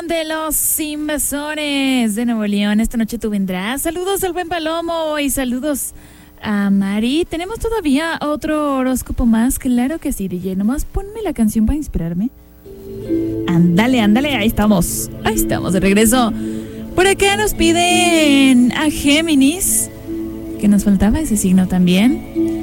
de los invasores de Nuevo León. Esta noche tú vendrás. Saludos al buen Palomo y saludos a Mari. ¿Tenemos todavía otro horóscopo más? Claro que sí, DJ. Nomás ponme la canción para inspirarme. Ándale, ahí estamos. Ahí estamos de regreso. Por acá nos piden a Géminis, que nos faltaba ese signo también.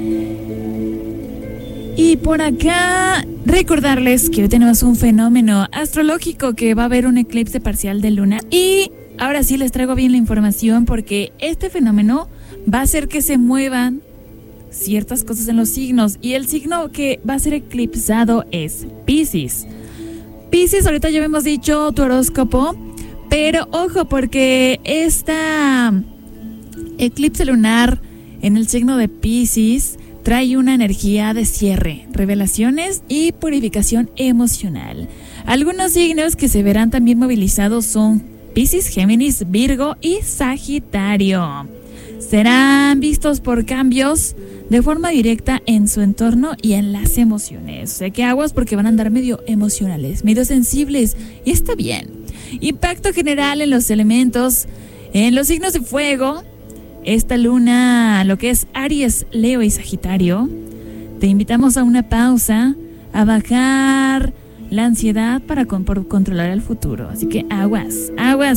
Y por acá recordarles que hoy tenemos un fenómeno astrológico, que va a haber un eclipse parcial de luna. Y ahora sí les traigo bien la información, porque este fenómeno va a hacer que se muevan ciertas cosas en los signos. Y el signo que va a ser eclipsado es Piscis. Piscis, ahorita ya hemos dicho tu horóscopo, pero ojo, porque esta eclipse lunar en el signo de Piscis trae una energía de cierre, revelaciones y purificación emocional. Algunos signos que se verán también movilizados son Piscis, Géminis, Virgo y Sagitario. Serán vistos por cambios de forma directa en su entorno y en las emociones. O sea que aguas, porque van a andar medio emocionales, medio sensibles, y está bien. Impacto general en los elementos, en los signos de fuego. Esta luna, lo que es Aries, Leo y Sagitario, te invitamos a una pausa, a bajar la ansiedad para controlar el futuro. Así que aguas,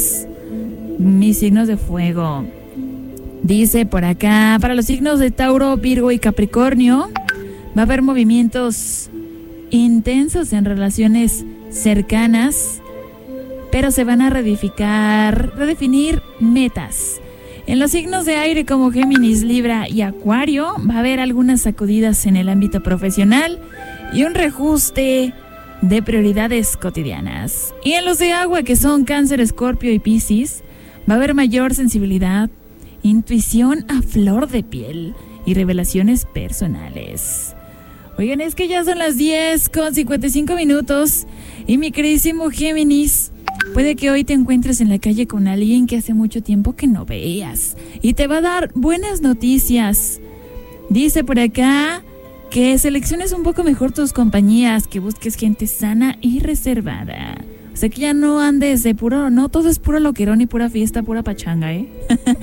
mis signos de fuego. Dice por acá, para los signos de Tauro, Virgo y Capricornio, va a haber movimientos intensos en relaciones cercanas, pero se van a redefinir metas. En los signos de aire como Géminis, Libra y Acuario, va a haber algunas sacudidas en el ámbito profesional y un reajuste de prioridades cotidianas. Y en los de agua, que son Cáncer, Escorpio y Piscis, va a haber mayor sensibilidad, intuición a flor de piel y revelaciones personales. Oigan, es que ya son las 10:55 y mi queridísimo Géminis, puede que hoy te encuentres en la calle con alguien que hace mucho tiempo que no veas y te va a dar buenas noticias. Dice por acá que selecciones un poco mejor tus compañías, que busques gente sana y reservada. O sea que ya no andes de no todo es puro loquerón y pura fiesta, pura pachanga, ¿eh?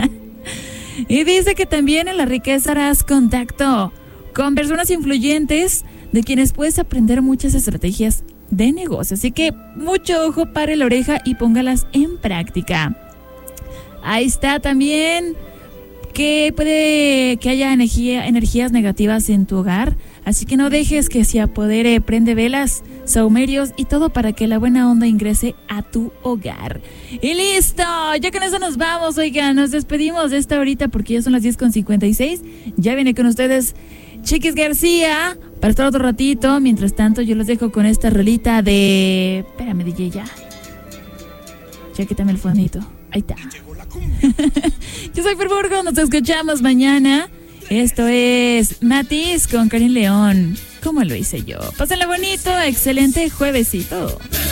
Y dice que también en la riqueza harás contacto con personas influyentes de quienes puedes aprender muchas estrategias de negocio. Así que mucho ojo, pare la oreja y póngalas en práctica. Ahí está también que puede que haya energías negativas en tu hogar, así que no dejes que se apodere. Prende velas, saumerios y todo para que la buena onda ingrese a tu hogar. Y listo, ya con eso nos vamos. Oigan, nos despedimos de esta horita porque ya son las 10:56. Ya viene con ustedes Chiquis García para estar otro ratito. Mientras tanto, yo los dejo con esta rolita de... Espérame, DJ, ya quítame el fonito. Ahí está. Yo soy Fer Burgos, nos escuchamos mañana. Esto es Matiz con Karin León. ¿Cómo lo hice yo? Pásenla bonito, excelente juevesito.